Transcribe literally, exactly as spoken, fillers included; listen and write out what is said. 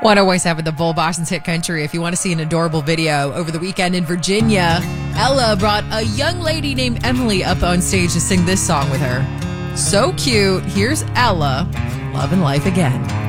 one oh one seven The Bull, Boston's Hit Country. If you want to see an adorable video, over the weekend in Virginia, Ella brought a young lady named Emily up on stage to sing this song with her. So cute. Here's Ella, Love and Life Again.